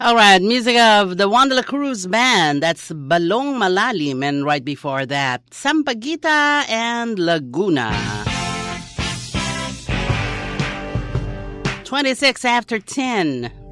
All right, music of the Juan de la Cruz Band. That's Balong Malalim. And right before that, Sampaguita and Laguna. 26 after 10.